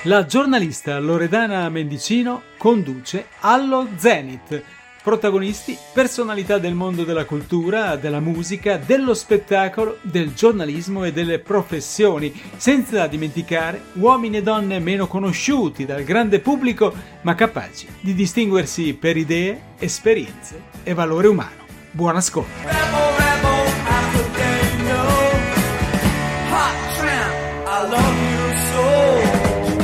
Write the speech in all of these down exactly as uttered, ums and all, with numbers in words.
La giornalista Loredana Mendicino conduce Allo Zenit. Protagonisti, personalità del mondo della cultura, della musica, dello spettacolo, del giornalismo e delle professioni, senza dimenticare uomini e donne meno conosciuti dal grande pubblico, ma capaci di distinguersi per idee, esperienze e valore umano. Buon ascolto! Rebel, rebel, Africano, hot tramp, I love you so.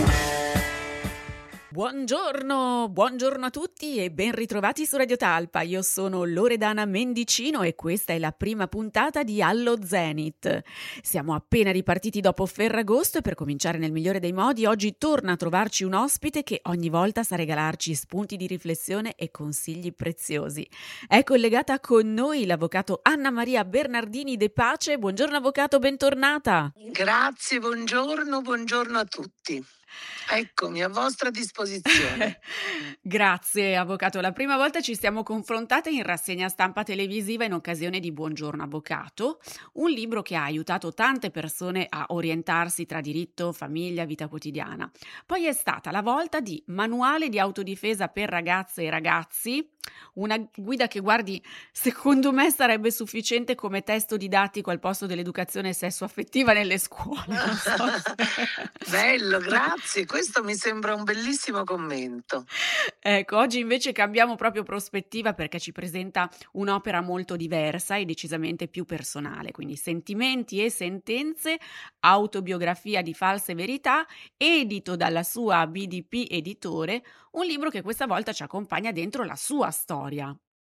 Buongiorno, buongiorno a tutti e ben ritrovati su Radio Talpa. Io sono Loredana Mendicino e questa è la prima puntata di Allo Zenit. Siamo appena ripartiti dopo Ferragosto e per cominciare nel migliore dei modi oggi torna a trovarci un ospite che ogni volta sa regalarci spunti di riflessione e consigli preziosi. È collegata con noi l'avvocato Anna Maria Bernardini De Pace. Buongiorno avvocato, bentornata. Grazie, buongiorno, buongiorno a tutti. Eccomi a vostra disposizione. Grazie avvocato, la prima volta ci siamo confrontate in rassegna stampa televisiva in occasione di Buongiorno Avvocato, un libro che ha aiutato tante persone a orientarsi tra diritto, famiglia, vita quotidiana. Poi è stata la volta di Manuale di autodifesa per ragazze e ragazzi, una guida che, guardi, secondo me sarebbe sufficiente come testo didattico al posto dell'educazione sessuo-affettiva nelle scuole. Non so se... Bello, grazie. Questo mi sembra un bellissimo commento. Ecco, oggi invece cambiamo proprio prospettiva perché ci presenta un'opera molto diversa e decisamente più personale, quindi Sentimenti e sentenze, autobiografia di false verità, edito dalla sua B D P Editore, un libro che questa volta ci accompagna dentro la sua storia.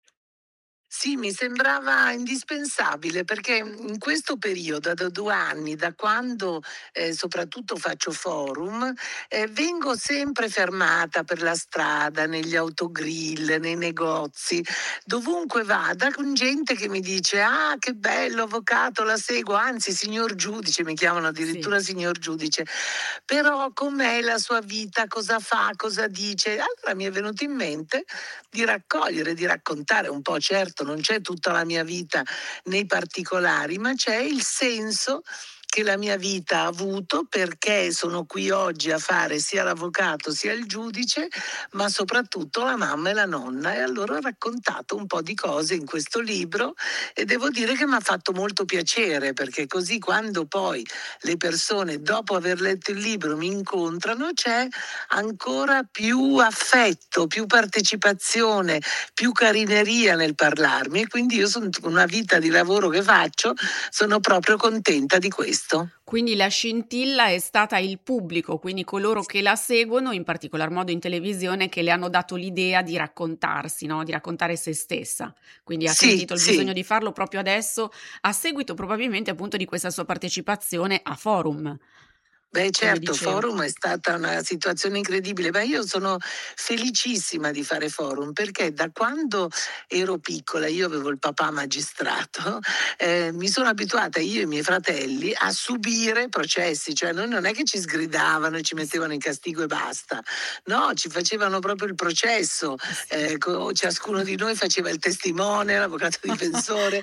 Sì, mi sembrava indispensabile perché in questo periodo, da due anni, da quando eh, soprattutto faccio forum, eh, vengo sempre fermata per la strada, negli autogrill, nei negozi, dovunque vada, con gente che mi dice: ah, che bello avvocato, la seguo, anzi signor giudice, mi chiamano addirittura sì. Signor giudice, però com'è la sua vita, cosa fa, cosa dice? Allora mi è venuto in mente di raccogliere, di raccontare un po', certo non c'è tutta la mia vita nei particolari, ma c'è il senso che la mia vita ha avuto, perché sono qui oggi a fare sia l'avvocato sia il giudice, ma soprattutto la mamma e la nonna. E allora ho raccontato un po' di cose in questo libro e devo dire che mi ha fatto molto piacere, perché così quando poi le persone, dopo aver letto il libro, mi incontrano, c'è ancora più affetto, più partecipazione, più carineria nel parlarmi, e quindi io sono una vita di lavoro che faccio, sono proprio contenta di questo. Quindi la scintilla è stata il pubblico, quindi coloro che la seguono, in particolar modo in televisione, che le hanno dato l'idea di raccontarsi, no? Di raccontare se stessa. Quindi ha sì, sentito il sì. bisogno di farlo proprio adesso, a seguito probabilmente appunto di questa sua partecipazione a forum. Beh certo, forum è stata una situazione incredibile, ma io sono felicissima di fare forum perché da quando ero piccola, io avevo il papà magistrato, eh, mi sono abituata io e i miei fratelli a subire processi, cioè noi non è che ci sgridavano e ci mettevano in castigo e basta, no, ci facevano proprio il processo, eh, ciascuno di noi faceva il testimone, l'avvocato difensore,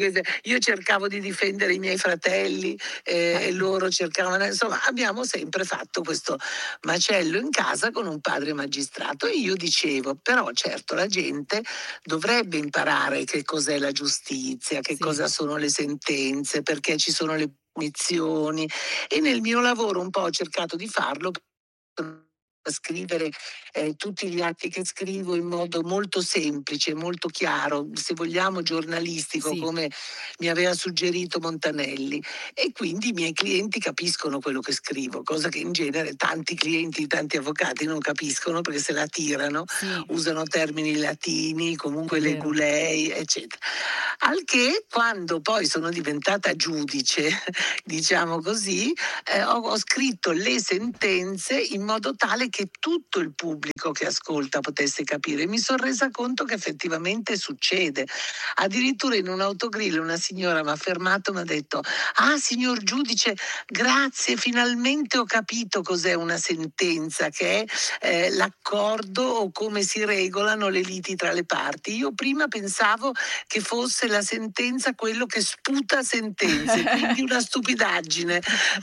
io cercavo di difendere i miei fratelli eh, e loro cercavano, insomma abbiamo sempre fatto questo macello in casa con un padre magistrato, e io dicevo, però certo la gente dovrebbe imparare che cos'è la giustizia, che sì. cosa sono le sentenze, perché ci sono le punizioni, e nel mio lavoro un po' ho cercato di farlo, scrivere eh, tutti gli atti che scrivo in modo molto semplice, molto chiaro, se vogliamo giornalistico, sì. come mi aveva suggerito Montanelli, e quindi i miei clienti capiscono quello che scrivo, cosa che in genere tanti clienti, tanti avvocati non capiscono perché se la tirano, sì. usano termini latini, comunque legulei, eccetera. Al che quando poi sono diventata giudice, diciamo così, eh, ho, ho scritto le sentenze in modo tale che che tutto il pubblico che ascolta potesse capire. Mi sono resa conto che effettivamente succede. Addirittura in un autogrill una signora mi ha fermato e mi ha detto: ah, signor giudice, grazie, finalmente ho capito cos'è una sentenza, che è eh, l'accordo o come si regolano le liti tra le parti. Io prima pensavo che fosse la sentenza quello che sputa sentenze, quindi una stupidaggine,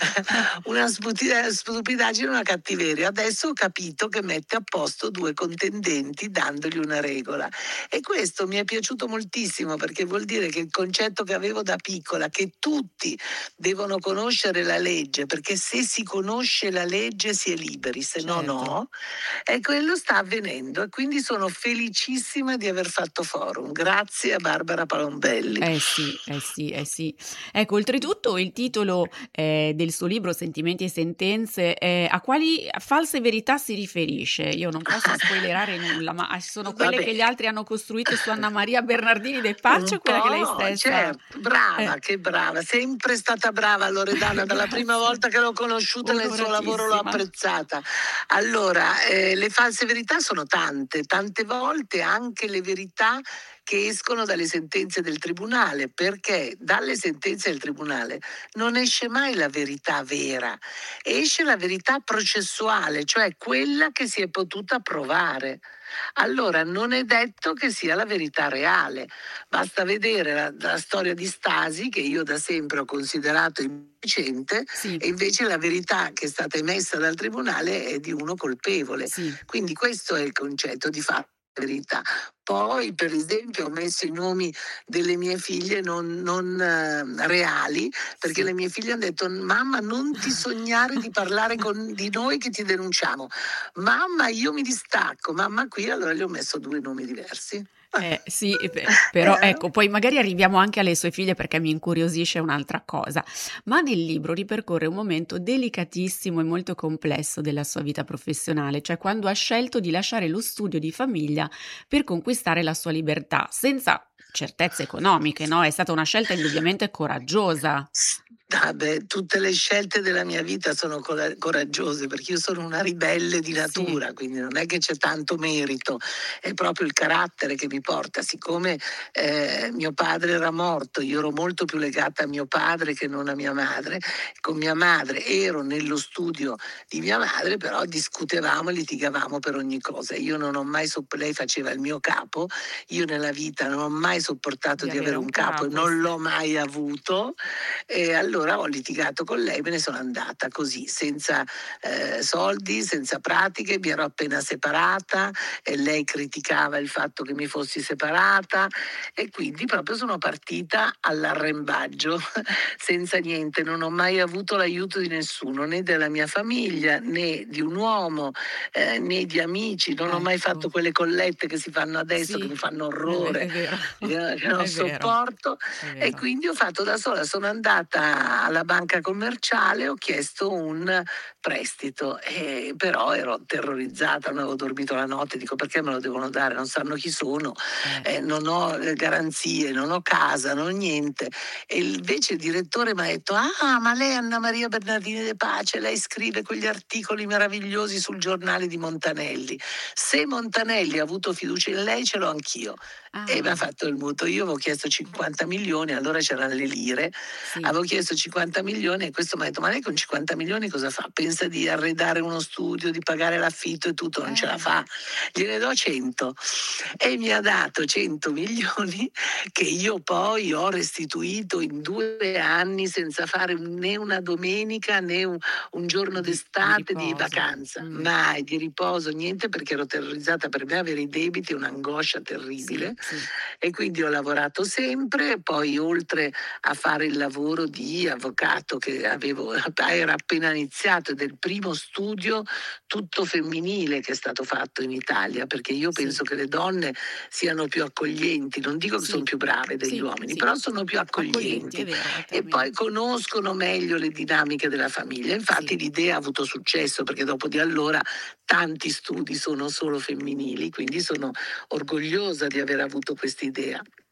una stupidaggine, una cattiveria. Adesso ho capito che mette a posto due contendenti dandogli una regola, e questo mi è piaciuto moltissimo, perché vuol dire che il concetto che avevo da piccola, che tutti devono conoscere la legge, perché se si conosce la legge si è liberi, se no Certo. no, e quello sta avvenendo, e quindi sono felicissima di aver fatto forum. Grazie a Barbara Palombelli. Eh sì, eh sì, eh sì. Ecco, oltretutto il titolo eh, del suo libro Sentimenti e sentenze, eh, a quali false verità si riferisce? Io non posso spoilerare nulla, ma ah, sono quelle Vabbè. che gli altri hanno costruito su Anna Maria Bernardini de Pace Un o quella che lei po', stessa? certo, brava, Eh. che brava, sempre stata brava Loredana, dalla prima Grazie. volta che l'ho conosciuta nel suo lavoro l'ho Onoratissima. apprezzata. Allora, eh, le false verità sono tante, tante volte anche le verità che escono dalle sentenze del tribunale, perché dalle sentenze del tribunale non esce mai la verità vera, esce la verità processuale, cioè quella che si è potuta provare. Allora non è detto che sia la verità reale, basta vedere la, la storia di Stasi, che io da sempre ho considerato innocente, Sì, e invece la verità che è stata emessa dal tribunale è di uno colpevole. sì. Quindi questo è il concetto di fatto verità. Poi, per esempio, ho messo i nomi delle mie figlie non, non eh, reali, perché Sì. le mie figlie hanno detto: mamma, non ti sognare di parlare con, di noi che ti denunciamo. Mamma, io mi distacco. Mamma qui, allora gli ho messo due nomi diversi. Eh, sì, e pe- però Eh. ecco, poi magari arriviamo anche alle sue figlie, perché mi incuriosisce un'altra cosa. Ma nel libro ripercorre un momento delicatissimo e molto complesso della sua vita professionale, cioè quando ha scelto di lasciare lo studio di famiglia per conquistare la sua libertà, senza certezze economiche, no? È stata una scelta indubbiamente coraggiosa. Vabbè, tutte le scelte della mia vita sono cora- coraggiose, perché io sono una ribelle di natura, quindi non è che c'è tanto merito, è proprio il carattere che mi porta. Siccome eh, mio padre era morto, io ero molto più legata a mio padre che non a mia madre. Con mia madre ero nello studio di mia madre, però discutevamo e litigavamo per ogni cosa. Io non ho mai sopp- lei faceva il mio capo, io nella vita non ho mai sopportato Di di, avere avere un un capo, e capo, non sì. l'ho mai avuto, e allora ho litigato con lei, me ne sono andata così, senza eh, soldi, senza pratiche, mi ero appena separata e lei criticava il fatto che mi fossi separata, e quindi proprio sono partita all'arrembaggio senza niente. Non ho mai avuto l'aiuto di nessuno, né della mia famiglia, né di un uomo, eh, né di amici. Non ho mai Ecco. fatto quelle collette che si fanno adesso, Sì, che mi fanno è ve- orrore, è vero, che che non è vero, sopporto. è E vero. quindi ho fatto da sola, sono andata alla banca commerciale, ho chiesto un prestito, e però ero terrorizzata, non avevo dormito la notte, dico: perché me lo devono dare, non sanno chi sono, Eh, eh, non ho eh, garanzie, non ho casa, non ho niente. E invece il direttore mi ha detto: ah, ma lei è Anna Maria Bernardini de Pace, lei scrive quegli articoli meravigliosi sul giornale di Montanelli, se Montanelli ha avuto fiducia in lei ce l'ho anch'io. E mi ha ah, fatto il mutuo. Io avevo chiesto cinquanta milioni, allora c'erano le lire, sì. avevo chiesto cinquanta milioni, e questo mi ha detto: ma lei con cinquanta milioni cosa fa? Pensa di arredare uno studio, di pagare l'affitto e tutto? Non ce la Eh. fa, gliene do cento. E mi ha dato cento milioni che io poi ho restituito in due anni senza fare né una domenica né un, un giorno Di- di d'estate di, riposo. vacanza, Mm. mai di riposo, niente, perché ero terrorizzata. Per me avere i debiti è un'angoscia terribile. Sì, sì. E quindi ho lavorato sempre. Poi, oltre a fare il lavoro di avvocato che avevo, era appena iniziato, ed è il primo studio tutto femminile che è stato fatto in Italia, perché io Sì. penso che le donne siano più accoglienti, non dico che Sì. sono più brave degli Sì, uomini, sì. però sono più Accoglienti, accoglienti, è vero, è il e termine. poi conoscono meglio le dinamiche della famiglia. Infatti Sì. l'idea ha avuto successo, perché dopo di allora tanti studi sono solo femminili, quindi sono orgogliosa di aver avuto questa idea.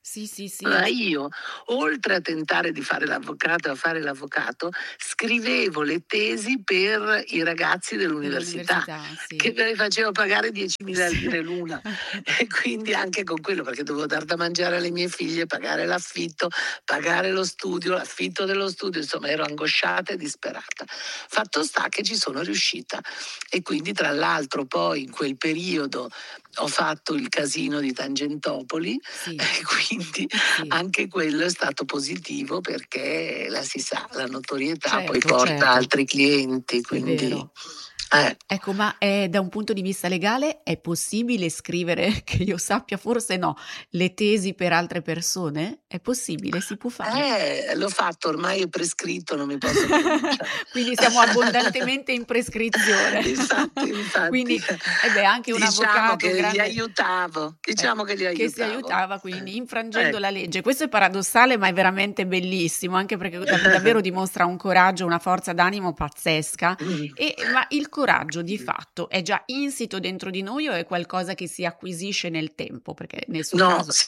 Sì, sì, sì. Allora io, oltre a tentare di fare l'avvocato e a fare l'avvocato, scrivevo le tesi per i ragazzi dell'università, Dell'università, sì. che me le facevo pagare diecimila Sì. lire l'una. E quindi anche con quello, perché dovevo dar da mangiare alle mie figlie, pagare l'affitto, pagare lo studio, l'affitto dello studio, insomma ero angosciata e disperata. Fatto sta che ci sono riuscita. E quindi tra l'altro poi in quel periodo ho fatto il casino di Tangentopoli, Sì, e quindi sì. anche quello è stato positivo, perché la si sa, la notorietà poi Certo, porta certo. altri clienti, È quindi vero. eh. Ecco, ma, ehm, da un punto di vista legale è possibile scrivere, che io sappia forse no, le tesi per altre persone? È possibile? Si può fare? Eh, l'ho fatto, ormai è prescritto, non mi possono denunciare. Quindi siamo abbondantemente in prescrizione. Infatti, infatti. Quindi, eh beh, anche un Diciamo avvocato, un che li grande aiutavo, eh, diciamo che li che si aiutavo. aiutava, quindi infrangendo Ecco. la legge. Questo è paradossale, ma è veramente bellissimo, anche perché dav davvero dimostra un coraggio, una forza d'animo pazzesca. E ma il coraggio di fatto è già insito dentro di noi o è qualcosa che si acquisisce nel tempo? Perché nel suo No, caso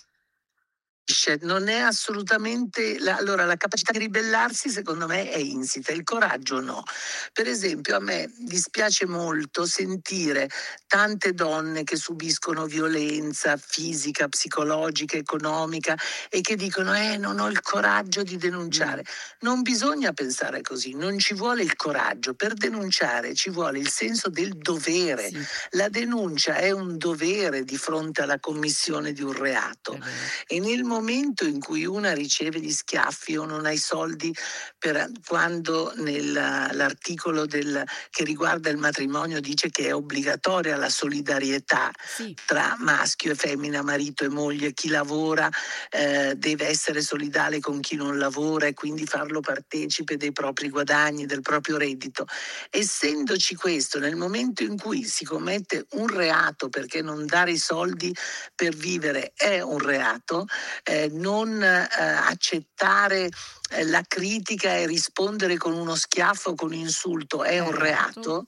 non è assolutamente la, allora la capacità di ribellarsi secondo me è insita, il coraggio no. Per esempio a me dispiace molto sentire tante donne che subiscono violenza fisica, psicologica, economica e che dicono eh non ho il coraggio di denunciare. Mh. Non bisogna pensare così, non ci vuole il coraggio, per denunciare ci vuole il senso del dovere. Sì, La denuncia è un dovere di fronte alla commissione di un reato. è vero. E nel momento in cui una riceve gli schiaffi o non ha i soldi, per, quando nell'articolo del, che riguarda il matrimonio dice che è obbligatoria la solidarietà Sì, tra maschio e femmina, marito e moglie, chi lavora eh, deve essere solidale con chi non lavora e quindi farlo partecipe dei propri guadagni, del proprio reddito. Essendoci questo, nel momento in cui si commette un reato, perché non dare i soldi per vivere è un reato, eh, non eh, accettare eh, la critica e rispondere con uno schiaffo o con un insulto è è un reato. reato,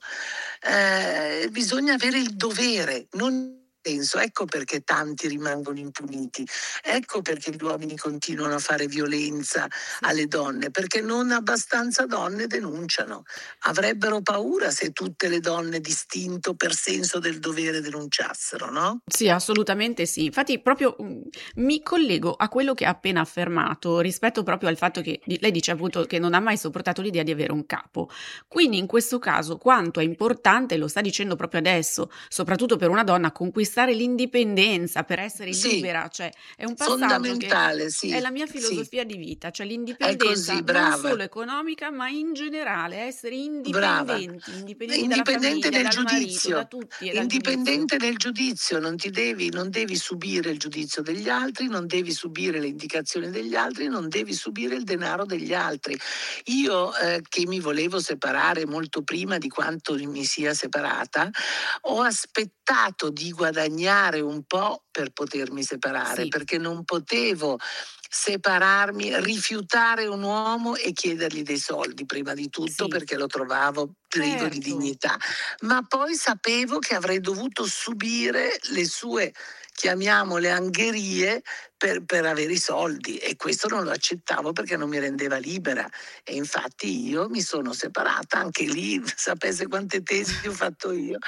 eh, bisogna avere il dovere, non penso, ecco perché tanti rimangono impuniti, ecco perché gli uomini continuano a fare violenza Sì. alle donne, perché non abbastanza donne denunciano. Avrebbero paura se tutte le donne distinto per senso del dovere denunciassero, no? Sì, assolutamente sì. Infatti proprio, mhmm, mi collego a quello che ha appena affermato rispetto proprio al fatto che di lei dice appunto che non ha mai sopportato l'idea di avere un capo. Quindi in questo caso quanto è importante, lo sta dicendo proprio adesso, soprattutto per una donna, conquistare l'indipendenza per essere Sì, libera, cioè è un passaggio che fondamentale, è sì, la mia sì, filosofia di vita, cioè è l'indipendenza così, non brava, solo economica, ma in generale, essere brava. indipendenti, indipendenti dalla Indipendente famiglia, nel dal marito, da giudizio, tutti e dal giudizio. indipendente nel giudizio, non ti devi, non devi subire il giudizio degli altri, non devi subire le indicazioni degli altri, non devi subire il denaro degli altri. Io eh, che mi volevo separare molto prima di quanto mi sia separata, ho aspettato di guadagnare un po' per potermi separare, Sì, perché non potevo separarmi, rifiutare un uomo e chiedergli dei soldi prima di tutto, sì, perché lo trovavo privo di certo. dignità, ma poi sapevo che avrei dovuto subire le sue, chiamiamole, angherie per, per avere i soldi, e questo non lo accettavo perché non mi rendeva libera, e infatti io mi sono separata. Anche lì sapesse quante tesi ho fatto io.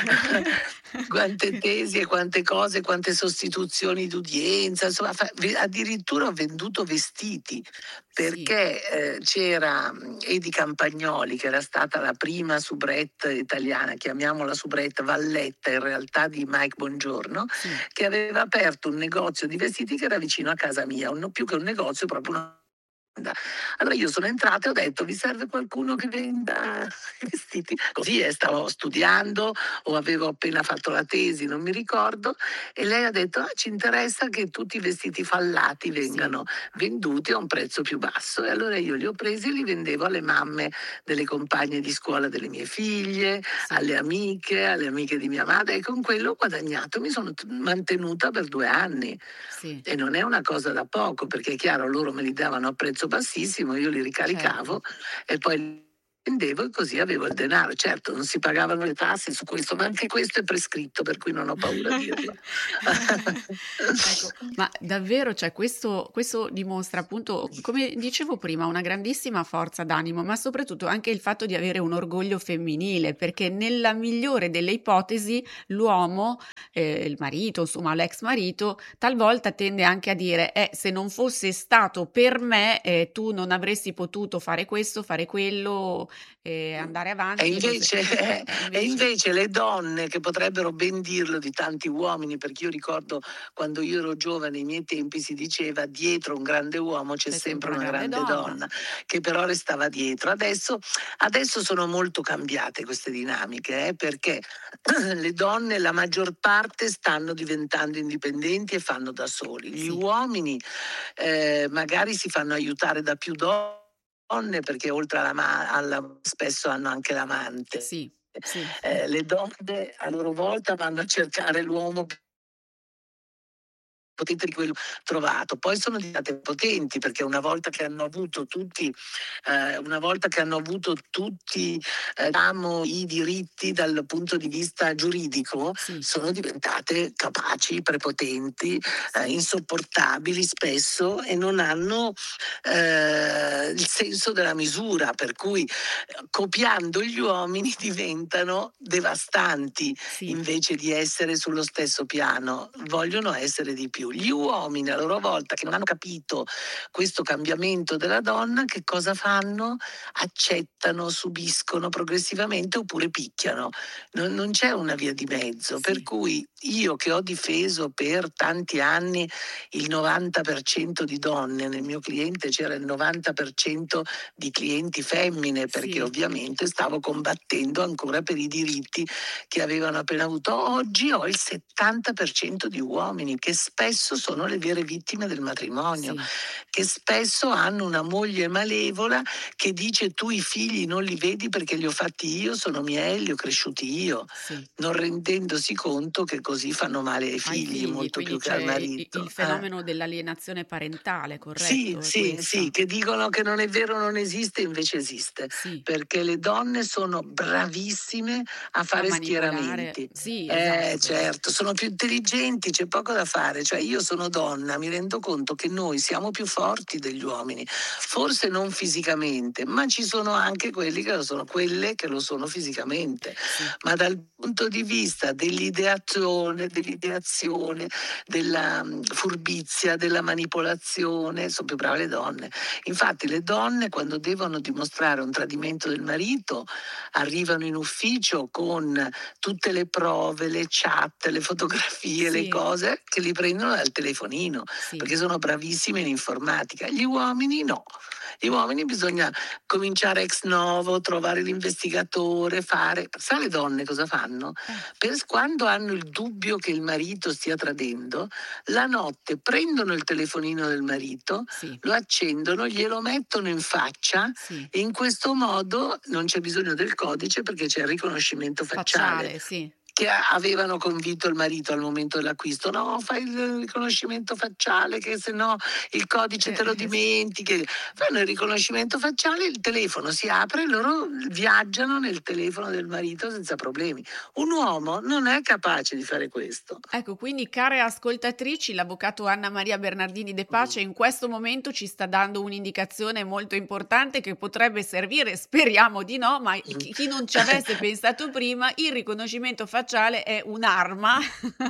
Quante tesi e quante cose, quante sostituzioni d'udienza, insomma, fa- vi- addirittura ho venduto vestiti, Sì, perché eh, c'era mh, Edi Campagnoli, che era stata la prima soubrette italiana, chiamiamola soubrette Valletta in realtà, di Mike Bongiorno, sì. che aveva aperto un negozio di vestiti che era vicino a casa mia, un, più che un negozio, proprio una. Allora io sono entrata e ho detto: vi serve qualcuno che venda i vestiti? Così eh, stavo studiando o avevo appena fatto la tesi, non mi ricordo, e lei ha detto: ah, ci interessa che tutti i vestiti fallati Sì, vengano venduti a un prezzo più basso. E allora io li ho presi e li vendevo alle mamme delle compagne di scuola delle mie figlie, sì, alle amiche, alle amiche di mia madre, e con quello ho guadagnato, mi sono t- mantenuta per due anni. sì, E non è una cosa da poco, perché è chiaro, loro me li davano a prezzo bassissimo, io li ricaricavo certo. e poi vendevo e così avevo il denaro. Certo, non si pagavano le tasse su questo, ma anche questo è prescritto, per cui non ho paura a dirlo. Ecco, ma davvero, cioè questo, questo dimostra appunto, come dicevo prima, una grandissima forza d'animo, ma soprattutto anche il fatto di avere un orgoglio femminile, perché nella migliore delle ipotesi l'uomo, eh, il marito, insomma l'ex marito, talvolta tende anche a dire, eh, se non fosse stato per me, eh, tu non avresti potuto fare questo, fare quello, eh, andare E avanti. E invece, e e invece invece le donne, che potrebbero ben dirlo di tanti uomini, perché io ricordo quando io ero giovane, ai miei tempi si diceva dietro un grande uomo c'è c'è sempre sempre una una grande grande donna. donna, che però restava dietro. Adesso, adesso sono molto cambiate queste dinamiche, eh, perché le donne, la maggior parte, stanno diventando indipendenti e fanno da soli. Gli Sì, uomini eh, magari si fanno aiutare da più donne, perché oltre alla, ma- alla spesso hanno anche l'amante. sì, sì. Eh, le donne a loro volta vanno a cercare l'uomo più potente di quello trovato. Poi sono diventate potenti, perché una volta che hanno avuto tutti, eh, una volta che hanno avuto tutti eh, diciamo, i diritti dal punto di vista giuridico, Sì, sono diventate capaci, prepotenti, eh, sì, insopportabili spesso, e non hanno eh, il senso della misura, per cui eh, copiando gli uomini diventano devastanti sì, invece di essere sullo stesso piano, vogliono essere di più. Gli uomini a loro volta, che non hanno capito questo cambiamento della donna, che cosa fanno? Accettano, subiscono progressivamente oppure picchiano. Non, non c'è una via di mezzo, per sì, cui io, che ho difeso per tanti anni il novanta per cento di donne, nel mio cliente c'era il novanta per cento di clienti femmine, perché sì, ovviamente stavo combattendo ancora per i diritti che avevano appena avuto. Oggi ho il settanta per cento di uomini, che spesso sono le vere vittime del matrimonio, sì, che spesso hanno una moglie malevola che dice: tu i figli non li vedi perché li ho fatti io, sono miei, li ho cresciuti io, sì. non rendendosi conto che così fanno male ai Ai figli figli, molto quindi più che al c'è i il marito. Eh. fenomeno dell'alienazione parentale, Sì, corretto? È sì, sì, questo? che dicono che non è vero, non esiste, invece esiste, Sì, perché le donne sono bravissime a a fare manipolare, schieramenti. sì, Eh, esatto, perché certo, sono più intelligenti, c'è poco da fare. Cioè, io sono donna, mi rendo conto che noi siamo più forti degli uomini, forse non fisicamente, ma ci sono anche quelli che lo sono, quelle che lo sono fisicamente. sì, Ma dal punto di vista dell'ideazione, dell'ideazione, della mm, furbizia, della manipolazione, sono più brave le donne. Infatti le donne, quando devono dimostrare un tradimento del marito, arrivano in ufficio con tutte le prove, le chat, le fotografie, le sì, cose che li prendono dal telefonino, sì. perché sono bravissime in informatica. Gli uomini no. Gli uomini bisogna cominciare ex novo, trovare l'investigatore, fare. Sa le donne cosa fanno? Eh, Per quando hanno il dubbio che il marito stia tradendo, la notte prendono il telefonino del marito, sì, lo accendono, glielo mettono in faccia, sì. e in questo modo non c'è bisogno del codice, perché c'è il riconoscimento facciale, Facciale, sì. che avevano convinto il marito al momento dell'acquisto. No, fai il riconoscimento facciale, che se no il codice te lo Eh, eh, s dimentichi. Fanno il riconoscimento facciale, il telefono si apre e loro viaggiano nel telefono del marito senza problemi. Un uomo non è capace di fare questo. Ecco, quindi care ascoltatrici, l'avvocato Anna Maria Bernardini De Pace in questo momento ci sta dando un'indicazione molto importante che potrebbe servire, speriamo di no, ma chi chi non ci avesse pensato prima, il riconoscimento facciale è un'arma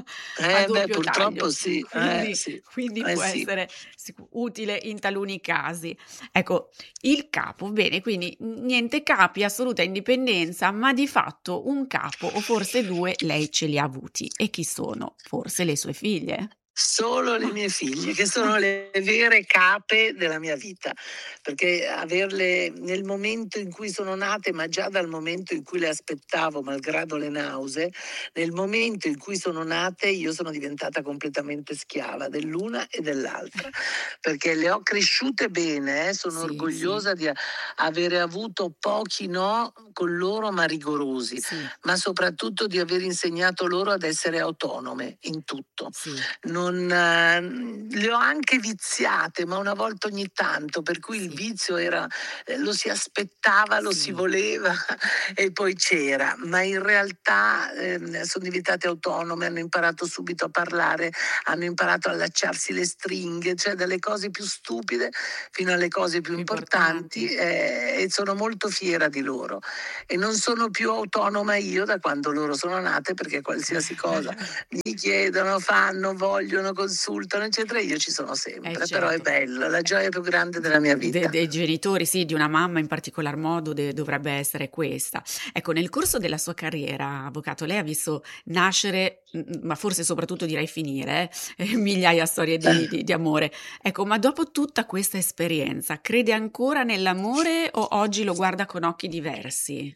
a Eh beh, doppio purtroppo taglio, sì, eh quindi sì, quindi eh può sì. essere sicu utile in taluni casi. Ecco, il capo, bene, quindi n niente capi, assoluta indipendenza, ma di fatto un capo o forse due lei ce li ha avuti. E chi sono? Forse le sue figlie? Solo le mie figlie, che sono le vere cape della mia vita, perché averle nel momento in cui sono nate, ma già dal momento in cui le aspettavo, malgrado le nausee, nel momento in cui sono nate io sono diventata completamente schiava dell'una e dell'altra, perché le ho cresciute bene, eh, sono Sì, sì, orgogliosa di a- avere avuto pochi no con loro, ma rigorosi, sì, ma soprattutto di aver insegnato loro ad essere autonome in tutto. sì, Non non, eh, le ho anche viziate, ma una volta ogni tanto, per cui il Sì, vizio era, eh, lo si aspettava, lo si sì, voleva e poi c'era, ma in realtà ehm, sono diventate autonome, hanno imparato subito a parlare, hanno imparato a allacciarsi le stringhe, cioè dalle cose più stupide fino alle cose più più importanti, importanti. eh, e sono molto fiera di loro. E non sono più autonoma io da quando loro sono nate, perché qualsiasi cosa mi chiedono, fanno, vogliono, consultano, eccetera, io ci sono Eh sempre, però è certo. bello, la Eh, gioia più grande di della mia de vita. dei genitori, sì, di una mamma in particolar modo de dovrebbe essere questa. Ecco, nel corso della sua carriera, avvocato, lei ha visto nascere, mhmm, ma forse soprattutto direi finire, eh, migliaia storie di di di amore. Ecco, ma dopo tutta questa esperienza, crede ancora nell'amore o oggi lo guarda con occhi diversi?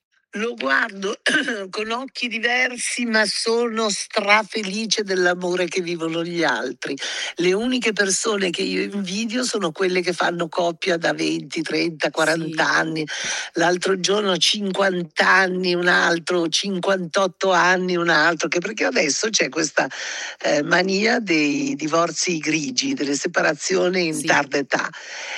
Lo guardo con occhi diversi, ma sono strafelice dell'amore che vivono gli altri. Le uniche persone che io invidio sono quelle che fanno coppia da venti, trenta, quaranta Sì, anni. L'altro giorno cinquanta anni, un altro, cinquantotto anni, un altro, che perché adesso c'è questa eh, mania dei divorzi grigi, delle separazioni in sì. tarda età.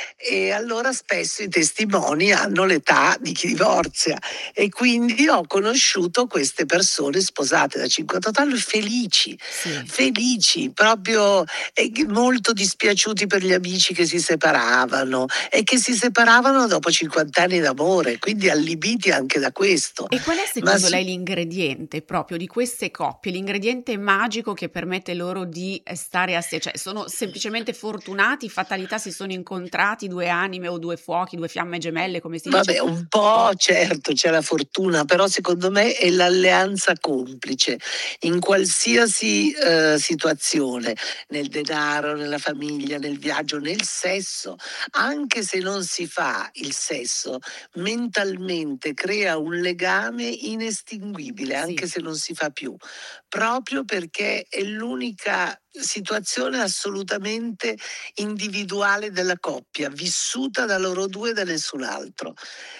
E allora spesso i testimoni hanno l'età di chi divorzia. E quindi ho conosciuto queste persone sposate da cinquantotto anni felici, Sì. felici, proprio e che- molto dispiaciuti per gli amici che si separavano e che si separavano dopo cinquanta anni d'amore, quindi allibiti anche da questo. E qual è Ma secondo su- lei l'ingrediente proprio di queste coppie, l'ingrediente magico che permette loro di, ehm, stare assie cioè sono semplicemente fortunati, fatalità, si sono incontrati due anime o due fuochi, due fiamme gemelle come si dice? Vabbè, un po' certo c'è la fortuna, però secondo me è l'alleanza complice in qualsiasi eh, situazione, nel denaro, nella famiglia, nel viaggio, nel sesso, anche se non si fa il sesso, mentalmente crea un legame inestinguibile, anche Sì, se non si fa più, proprio perché è l'unica situazione assolutamente individuale della coppia, vissuta da loro due e da nessun altro.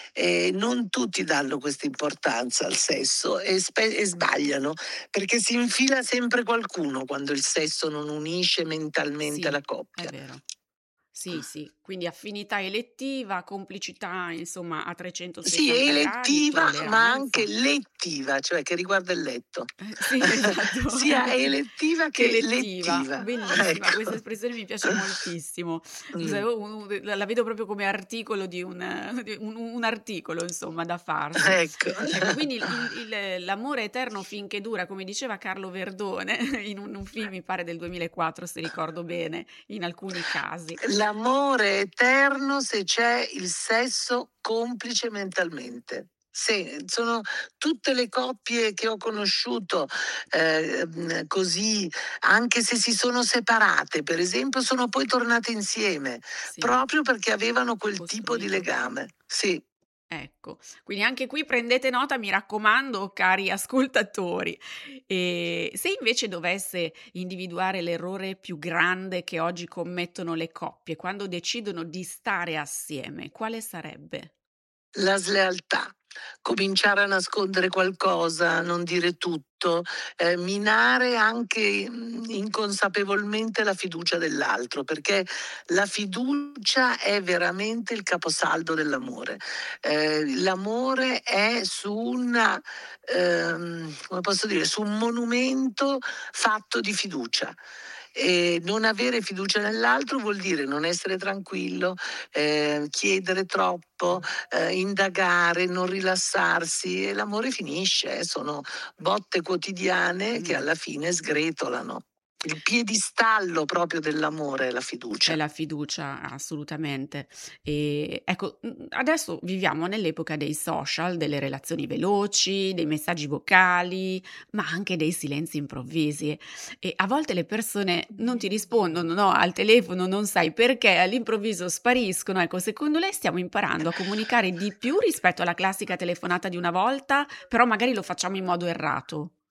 E non tutti danno questa importanza al sesso e, spe- e sbagliano, perché si infila sempre qualcuno quando il sesso non unisce mentalmente sì, la è coppia. vero. Sì, sì, quindi affinità elettiva, complicità insomma a Sì, trecentosessanta gradi, elettiva, ma anche tolleranza. lettiva, cioè che riguarda il letto. Eh, sì, esatto. Sia elettiva Che che lettiva, lettiva. bellissima, questa Ecco. espressione mi piace moltissimo. Mm, Usa- u- u- La la vedo proprio come articolo di un, di un, un articolo, insomma, da farsi. ecco. Ecco, quindi il- il- il- l'amore eterno finché dura, come diceva Carlo Verdone in un, un film, mi pare del duemilaquattro, se ricordo bene, in alcuni casi. L'amore è eterno se c'è il sesso complice mentalmente. Sì, sono tutte le coppie che ho conosciuto eh, mh, così, anche se si sono separate, per esempio, sono poi tornate insieme, Sì, proprio perché avevano quel tipo di costruito. legame. Sì. Ecco, quindi anche qui prendete nota, mi raccomando, cari ascoltatori. E se invece dovesse individuare l'errore più grande che oggi commettono le coppie quando decidono di stare assieme, quale sarebbe? La slealtà, cominciare a nascondere qualcosa, non dire tutto, eh, minare anche mm, inconsapevolmente la fiducia dell'altro, perché la fiducia è veramente il caposaldo dell'amore. Eh, l'amore è su una, ehm, come posso dire, su un monumento fatto di fiducia. E non avere fiducia nell'altro vuol dire non essere tranquillo, eh, chiedere troppo, eh, indagare, non rilassarsi e l'amore finisce, eh, sono botte quotidiane che Mm. alla fine sgretolano. Il piedistallo proprio dell'amore è la È fiducia. la fiducia, assolutamente. E ecco, mhmm, adesso viviamo nell'epoca dei social, delle relazioni veloci, dei messaggi vocali, ma anche dei silenzi improvvisi e a volte le persone non ti rispondono, no, al telefono, non sai perché, all'improvviso spariscono. Ecco, secondo lei stiamo imparando a comunicare di più rispetto alla classica telefonata di una volta, però magari lo facciamo in modo errato?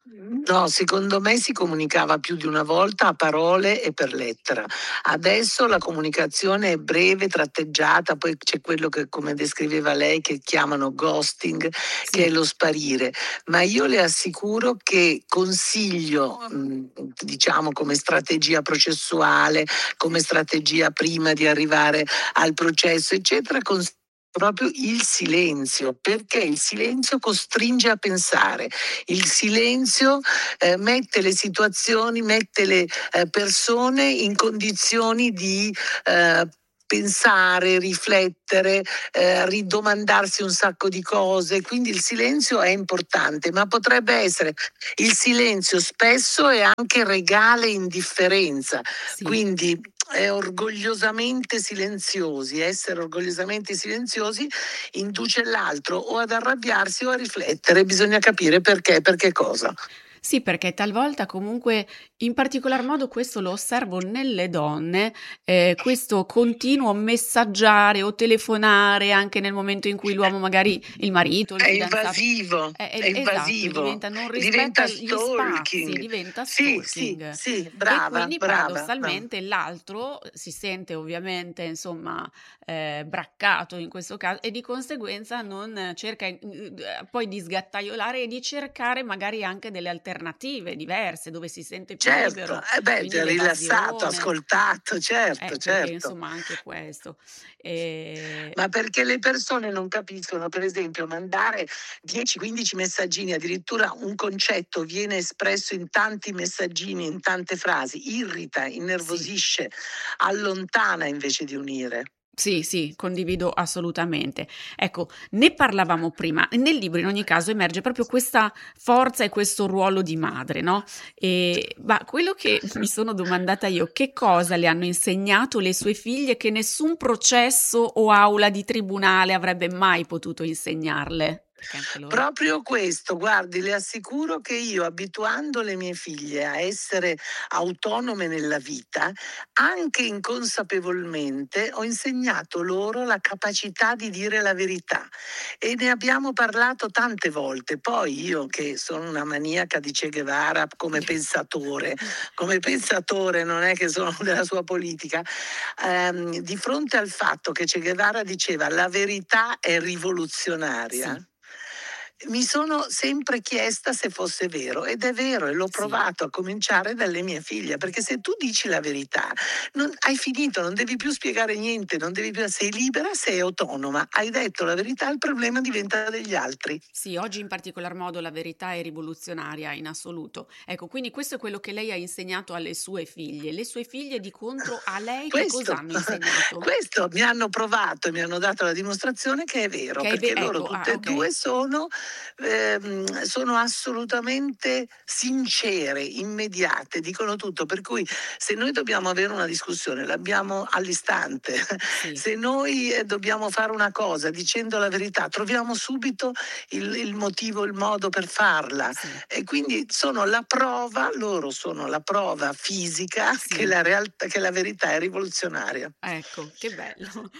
No, secondo me si comunicava più di una volta a parole e per lettera. Adesso la comunicazione è breve, tratteggiata, poi c'è quello che, come descriveva lei, che chiamano ghosting, che è Sì, lo sparire. Ma io le assicuro che consiglio, mh, diciamo come strategia processuale, come strategia prima di arrivare al processo, eccetera, cons- proprio il silenzio, perché il silenzio costringe a pensare, il silenzio eh, mette le situazioni, mette le eh, persone in condizioni di eh, pensare, riflettere, eh, ridomandarsi un sacco di cose, quindi il silenzio è importante, ma potrebbe essere il silenzio spesso è anche regale indifferenza, sì. quindi è orgogliosamente silenziosi, essere orgogliosamente silenziosi induce l'altro o ad arrabbiarsi o a riflettere, bisogna capire perché, perché cosa. Sì, perché talvolta comunque, in particolar modo questo lo osservo nelle donne, ehm, questo continuo messaggiare o telefonare anche nel momento in cui l'uomo magari il marito, il È fidanzato invasivo, eh, è eh, esatto, invasivo, diventa non rispetta diventa gli spazi, stalking. diventa Sì, sì, stalking. sì, E brava, quindi brava, brava. paradossalmente l'altro si sente ovviamente insomma, ehm, braccato in questo caso e di conseguenza non cerca in uhm, d poi di sgattaiolare e di cercare magari anche delle alternative diverse, dove si sente più Certo, libero, eh beh, quindi già rilassato, l'evasione. ascoltato, certo, Eh, perché certo. insomma anche questo. Ehm Ma perché le persone non capiscono, per esempio, mandare dieci quindici messaggini, addirittura un concetto viene espresso in tanti messaggini, in tante frasi, irrita, sì. innervosisce, allontana invece di unire. Sì, sì, condivido assolutamente. Ecco, ne parlavamo prima. Nel libro in ogni caso emerge proprio questa forza e questo ruolo di madre, no, ehm, ma quello che mi sono domandata io: che cosa le hanno insegnato le sue figlie che nessun processo o aula di tribunale avrebbe mai potuto insegnarle? Perché anche loro Proprio questo, guardi, le assicuro che io abituando le mie figlie a essere autonome nella vita, anche inconsapevolmente ho insegnato loro la capacità di dire la verità e ne abbiamo parlato tante volte. Poi io che sono una maniaca di Che Guevara come pensatore, come pensatore non è che sono della sua politica, ehm, di fronte al fatto che Che Guevara diceva la verità è rivoluzionaria, sì, mi sono sempre chiesta se fosse vero ed è vero e l'ho sì. provato a cominciare dalle mie figlie, perché se tu dici la verità non, hai finito, non devi più spiegare niente, non devi più, sei libera, sei autonoma, hai detto la verità, il problema diventa degli altri. Sì, oggi in particolar modo la verità è rivoluzionaria in assoluto. Ecco, quindi questo è quello che lei ha insegnato alle sue figlie. Le sue figlie di contro a lei che cosa Questo, hanno insegnato? questo mi hanno provato e mi hanno dato la dimostrazione che è vero, Che è ve perché loro ecco, ah, tutte e okay. due sono, ehm, sono assolutamente sincere, immediate, dicono tutto. Per cui se noi dobbiamo avere una discussione, l'abbiamo all'istante. Sì, Se noi eh, dobbiamo fare una cosa dicendo la verità, troviamo subito il, il motivo, il modo per farla. sì, E quindi sono la prova, loro sono la prova fisica che sì. la realtà, che la verità è rivoluzionaria. Ecco, che bello.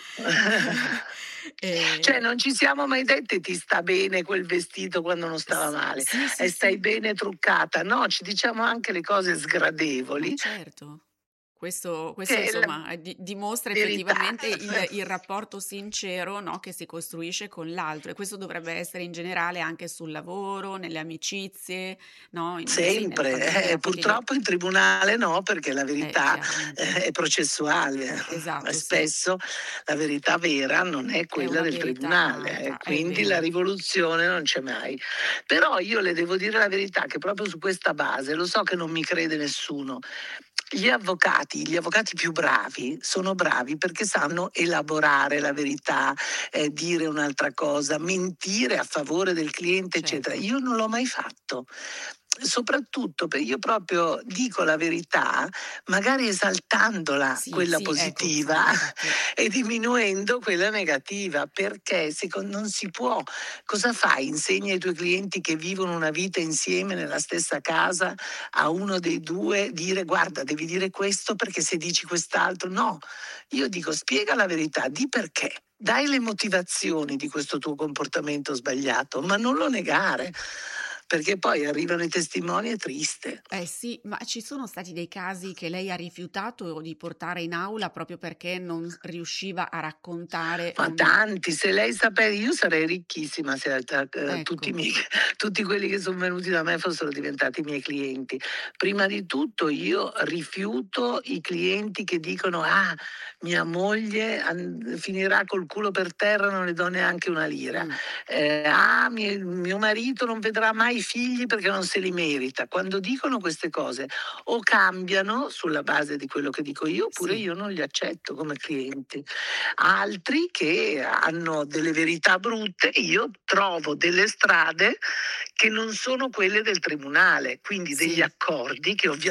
Cioè Ehm, non ci siamo mai dette ti sta bene quel vestito quando non stava s male sì, sì, e stai sì. bene truccata. No, ci diciamo anche le cose Ma sgradevoli certo. Questo questo che è la insomma, ehm, di dimostra verità. effettivamente il il rapporto sincero, no, che si costruisce con l'altro e questo dovrebbe essere in generale anche sul lavoro, nelle amicizie, no, in sì, nelle famiglie, Sempre, nella eh, famiglia purtroppo in tribunale no, perché la eh, verità chiaramente. eh, è processuale. E Esatto, sì. spesso la verità vera non è È quella una del verità tribunale, e alta, è quindi la vero. rivoluzione non c'è mai. Però io le devo dire la verità che proprio su questa base, lo so che non mi crede nessuno, gli avvocati, gli avvocati più bravi sono bravi perché sanno elaborare la verità, eh, dire un'altra cosa, mentire a favore del cliente, eccetera. Certo. Io non l'ho mai fatto. Soprattutto perché io proprio dico la verità, magari esaltandola Sì, quella sì, ecco, infa positiva infatti e diminuendo quella negativa, perché secondo, non si può. Cosa fai? Insegni ai tuoi clienti che vivono una vita insieme nella stessa casa, a uno dei due dire guarda, devi dire questo perché se dici quest'altro, no. Io dico spiega la verità, di perché. Dai le motivazioni di questo tuo comportamento sbagliato, ma non lo negare. perché poi arrivano i testimoni, è triste. Eh sì, ma ci sono stati dei casi che lei ha rifiutato di portare in aula proprio perché non riusciva a raccontare Ma un... tanti, se lei sapesse, io sarei ricchissima se eh, Ecco, tutti, i miei- tutti quelli che sono venuti da me fossero diventati miei clienti. Prima di tutto io rifiuto i clienti che dicono ah, mia moglie an- finirà col culo per terra, non le do neanche una lira. mm, Eh, ah, mio, mio marito non vedrà mai figli perché non se li merita. Quando dicono queste cose o cambiano sulla base di quello che dico io, oppure sì, io non li accetto come clienti. Altri che hanno delle verità brutte, io trovo delle strade che non sono quelle del tribunale, quindi degli sì. accordi che ovviamente